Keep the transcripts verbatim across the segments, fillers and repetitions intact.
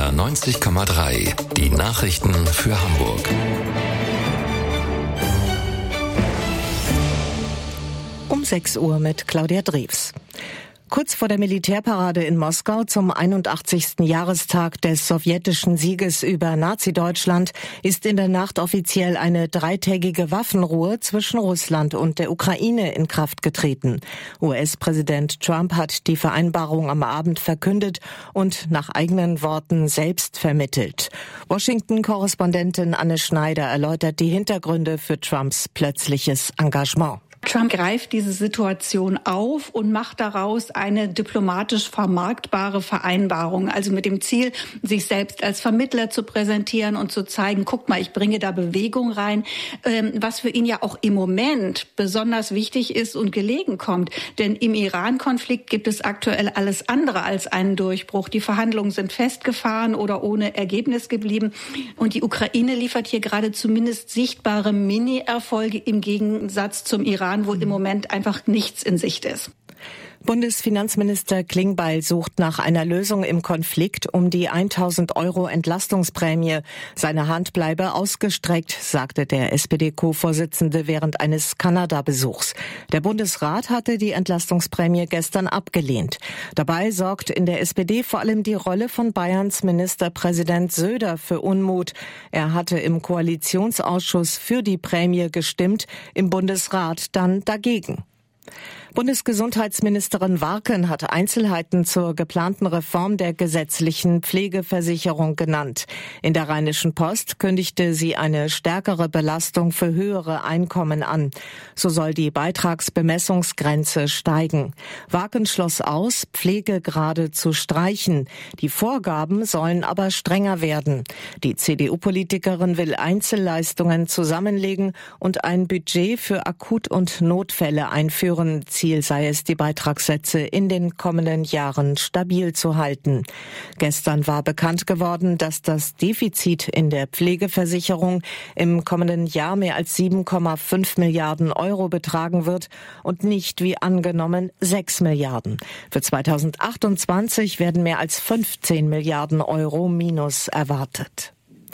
R neunzig Komma drei. Die Nachrichten für Hamburg. Um sechs Uhr mit Claudia Drews. Kurz vor der Militärparade in Moskau zum einundachtzigsten Jahrestag des sowjetischen Sieges über Nazi-Deutschland ist in der Nacht offiziell eine dreitägige Waffenruhe zwischen Russland und der Ukraine in Kraft getreten. U S-Präsident Trump hat die Vereinbarung am Abend verkündet und nach eigenen Worten selbst vermittelt. Washington-Korrespondentin Anne Schneider erläutert die Hintergründe für Trumps plötzliches Engagement. Trump greift diese Situation auf und macht daraus eine diplomatisch vermarktbare Vereinbarung, also mit dem Ziel, sich selbst als Vermittler zu präsentieren und zu zeigen, guckt mal, ich bringe da Bewegung rein, was für ihn ja auch im Moment besonders wichtig ist und gelegen kommt. Denn im Iran-Konflikt gibt es aktuell alles andere als einen Durchbruch. Die Verhandlungen sind festgefahren oder ohne Ergebnis geblieben. Und die Ukraine liefert hier gerade zumindest sichtbare Mini-Erfolge im Gegensatz zum Iran, wo im Moment einfach nichts in Sicht ist. Bundesfinanzminister Klingbeil sucht nach einer Lösung im Konflikt um die tausend Euro Entlastungsprämie. Seine Hand bleibe ausgestreckt, sagte der S P D-Co-Vorsitzende während eines Kanada-Besuchs. Der Bundesrat hatte die Entlastungsprämie gestern abgelehnt. Dabei sorgt in der S P D vor allem die Rolle von Bayerns Ministerpräsident Söder für Unmut. Er hatte im Koalitionsausschuss für die Prämie gestimmt, im Bundesrat dann dagegen. Bundesgesundheitsministerin Warken hat Einzelheiten zur geplanten Reform der gesetzlichen Pflegeversicherung genannt. In der Rheinischen Post kündigte sie eine stärkere Belastung für höhere Einkommen an. So soll die Beitragsbemessungsgrenze steigen. Warken schloss aus, Pflegegrade zu streichen. Die Vorgaben sollen aber strenger werden. Die C D U-Politikerin will Einzelleistungen zusammenlegen und ein Budget für Akut- und Notfälle einführen. Ziel sei es, die Beitragssätze in den kommenden Jahren stabil zu halten. Gestern war bekannt geworden, dass das Defizit in der Pflegeversicherung im kommenden Jahr mehr als sieben Komma fünf Milliarden Euro betragen wird und nicht wie angenommen sechs Milliarden. Für zweitausendachtundzwanzig werden mehr als fünfzehn Milliarden Euro Minus erwartet.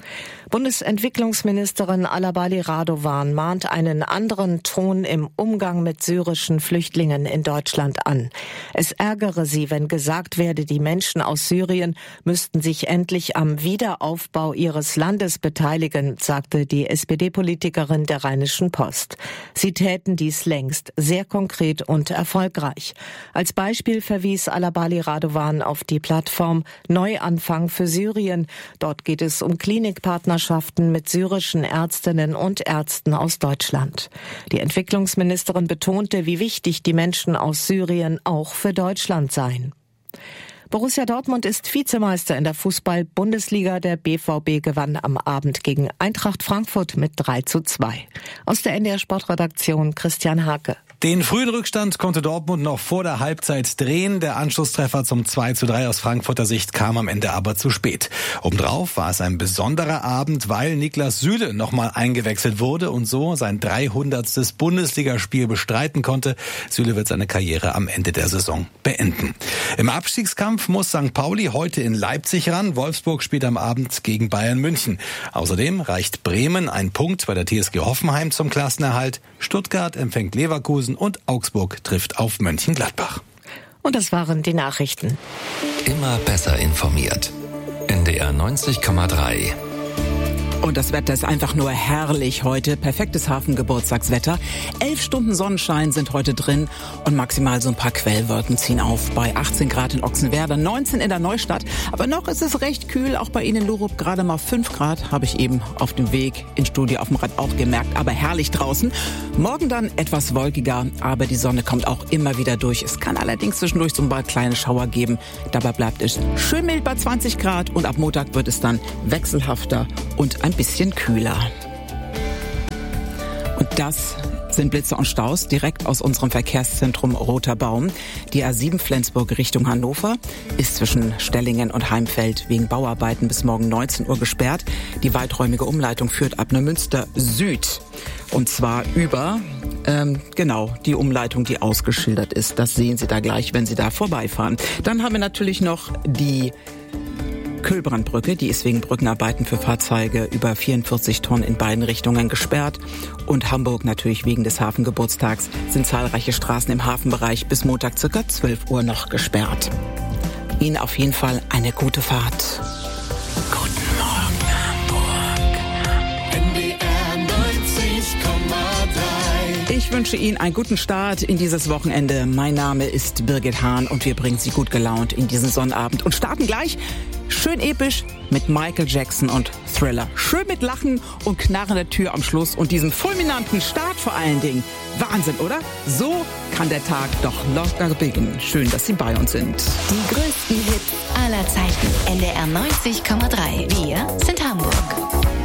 Bundesentwicklungsministerin Alabali Radovan mahnt einen anderen Ton im Umgang mit syrischen Flüchtlingen in Deutschland an. Es ärgere sie, wenn gesagt werde, die Menschen aus Syrien müssten sich endlich am Wiederaufbau ihres Landes beteiligen, sagte die S P D-Politikerin der Rheinischen Post. Sie täten dies längst, sehr konkret und erfolgreich. Als Beispiel verwies Alabali Radovan auf die Plattform Neuanfang für Syrien. Dort geht es um Klinikpartnerschaften mit syrischen Ärztinnen und Ärzten aus Deutschland. Die Entwicklungsministerin betonte, wie wichtig die Menschen aus Syrien auch für Deutschland seien. Borussia Dortmund ist Vizemeister in der Fußball-Bundesliga. Der B V B gewann am Abend gegen Eintracht Frankfurt mit drei zu zwei. Aus der N D R-Sportredaktion Christian Hake. Den frühen Rückstand konnte Dortmund noch vor der Halbzeit drehen. Der Anschlusstreffer zum zwei zu drei aus Frankfurter Sicht kam am Ende aber zu spät. Obendrauf war es ein besonderer Abend, weil Niklas Süle nochmal eingewechselt wurde und so sein dreihundertstes Bundesligaspiel bestreiten konnte. Süle wird seine Karriere am Ende der Saison beenden. Im Abstiegskampf muss Sankt Pauli heute in Leipzig ran. Wolfsburg spielt am Abend gegen Bayern München. Außerdem reicht Bremen ein Punkt bei der T S G Hoffenheim zum Klassenerhalt. Stuttgart empfängt Leverkusen und Augsburg trifft auf Mönchengladbach. Und das waren die Nachrichten. Immer besser informiert. N D R neunzig Komma drei. Und das Wetter ist einfach nur herrlich heute. Perfektes Hafengeburtstagswetter. Elf Stunden Sonnenschein sind heute drin und maximal so ein paar Quellwolken ziehen auf. Bei achtzehn Grad in Ochsenwerder, neunzehn in der Neustadt. Aber noch ist es recht kühl, auch bei Ihnen in Lurup. Gerade mal fünf Grad habe ich eben auf dem Weg ins Studio auf dem Rad auch gemerkt. Aber herrlich draußen. Morgen dann etwas wolkiger, aber die Sonne kommt auch immer wieder durch. Es kann allerdings zwischendurch so ein paar kleine Schauer geben. Dabei bleibt es schön mild bei zwanzig Grad und ab Montag wird es dann wechselhafter und ein bisschen kühler. Und das sind Blitze und Staus direkt aus unserem Verkehrszentrum Roter Baum. Die A sieben Flensburg Richtung Hannover ist zwischen Stellingen und Heimfeld wegen Bauarbeiten bis morgen neunzehn Uhr gesperrt. Die weiträumige Umleitung führt ab Neumünster Süd. Und zwar über, ähm, genau, die Umleitung, die ausgeschildert ist. Das sehen Sie da gleich, wenn Sie da vorbeifahren. Dann haben wir natürlich noch die Kühlbrandbrücke, die ist wegen Brückenarbeiten für Fahrzeuge über vierundvierzig Tonnen in beiden Richtungen gesperrt. Und Hamburg natürlich wegen des Hafengeburtstags sind zahlreiche Straßen im Hafenbereich bis Montag circa zwölf Uhr noch gesperrt. Ihnen auf jeden Fall eine gute Fahrt. Guten Morgen, Hamburg. N D R neunzig Komma drei. Ich wünsche Ihnen einen guten Start in dieses Wochenende. Mein Name ist Birgit Hahn und wir bringen Sie gut gelaunt in diesen Sonnabend und starten gleich schön episch mit Michael Jackson und Thriller. Schön mit Lachen und knarrender Tür am Schluss und diesem fulminanten Start vor allen Dingen. Wahnsinn, oder? So kann der Tag doch locker beginnen. Schön, dass Sie bei uns sind. Die größten Hits aller Zeiten. N D R neunzig Komma drei. Wir sind Hamburg.